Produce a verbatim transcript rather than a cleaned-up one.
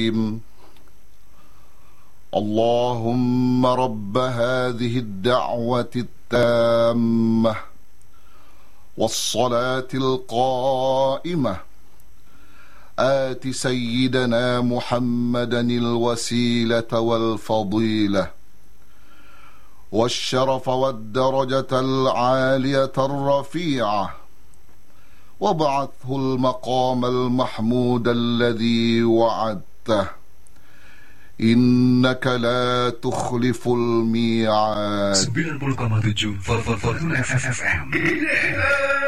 اللهم رب هذه الدعوة التامة والصلاة القائمة آت سيدنا محمدا الوسيلة والفضيلة والشرف والدرجة العالية الرفيعة وابعثه المقام المحمود الذي وعدته إنك لا تخلف الميعاد. sembilan puluh koma tujuh Fortuna F M.